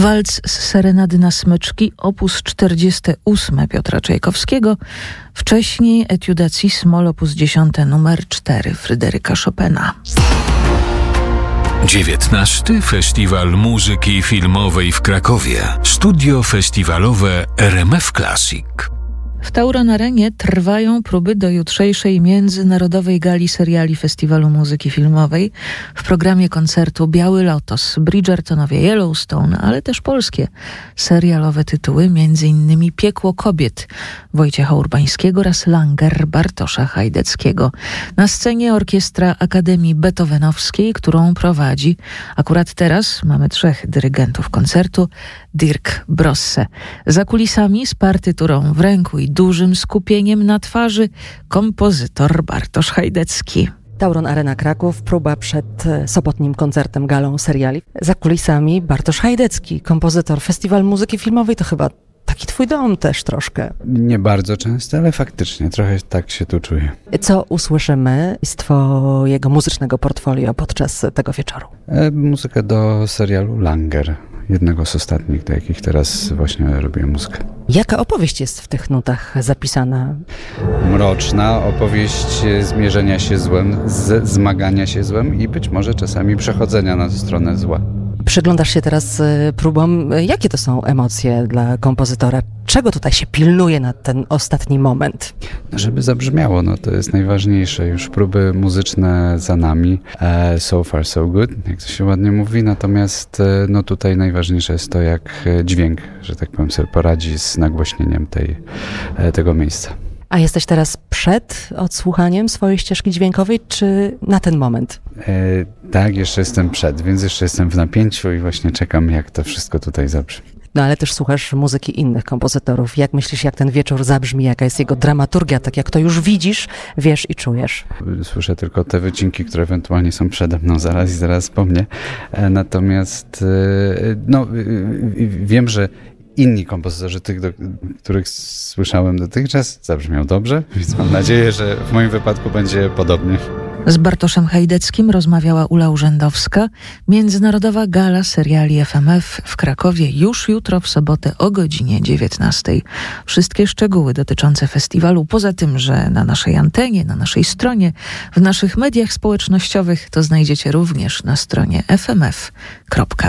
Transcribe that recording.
Walc z serenady na smyczki, opus 48 Piotra Czajkowskiego, wcześniej Etudacis Moll opus 10 numer 4 Fryderyka Chopina. 19. Festiwal Muzyki Filmowej w Krakowie. Studio festiwalowe RMF Classic. W Tauron Arenie trwają próby do jutrzejszej międzynarodowej gali seriali Festiwalu Muzyki Filmowej. W programie koncertu Biały Lotos, Bridgertonowie, Yellowstone, ale też polskie serialowe tytuły, m.in. Piekło kobiet Wojciecha Urbańskiego oraz Langer Bartosza Hajdeckiego. Na scenie orkiestra Akademii Beethovenowskiej, którą prowadzi akurat teraz mamy 3 dyrygentów koncertu. Dirk Brosse. Za kulisami z partyturą w ręku i dużym skupieniem na twarzy kompozytor Bartosz Hajdecki. Tauron Arena Kraków, próba przed sobotnim koncertem galą seriali. Za kulisami Bartosz Hajdecki, kompozytor. Festiwal Muzyki Filmowej to chyba taki twój dom też troszkę. Nie bardzo często, ale faktycznie trochę tak się tu czuję. Co usłyszymy z twojego muzycznego portfolio podczas tego wieczoru? Muzykę do serialu Langer, jednego z ostatnich, do jakich teraz właśnie robię muzykę. Jaka opowieść jest w tych nutach zapisana? Mroczna opowieść zmierzenia się złem, zmagania się złem i być może czasami przechodzenia na stronę zła. Przyglądasz się teraz próbom. Jakie to są emocje dla kompozytora? Czego tutaj się pilnuje na ten ostatni moment? Żeby zabrzmiało, to jest najważniejsze. Już próby muzyczne za nami. So far so good, jak to się ładnie mówi. Natomiast tutaj najważniejsze jest to, jak dźwięk, że tak powiem, sobie poradzi z nagłośnieniem tego miejsca. A jesteś teraz przed odsłuchaniem swojej ścieżki dźwiękowej, czy na ten moment? Tak, jeszcze jestem przed, więc jeszcze jestem w napięciu i właśnie czekam, jak to wszystko tutaj zabrzmi. No ale też słuchasz muzyki innych kompozytorów. Jak myślisz, jak ten wieczór zabrzmi, jaka jest jego dramaturgia, tak jak to już widzisz, wiesz i czujesz? Słyszę tylko te wycinki, które ewentualnie są przede mną zaraz po mnie. Natomiast wiem, że inni kompozytorzy, tych, których słyszałem dotychczas, zabrzmiał dobrze, więc mam nadzieję, że w moim wypadku będzie podobnie. Z Bartoszem Hajdeckim rozmawiała Ula Urzędowska. Międzynarodowa gala seriali FMF w Krakowie już jutro w sobotę o godzinie 19. Wszystkie szczegóły dotyczące festiwalu, poza tym, że na naszej antenie, na naszej stronie, w naszych mediach społecznościowych, to znajdziecie również na stronie fmf.pl.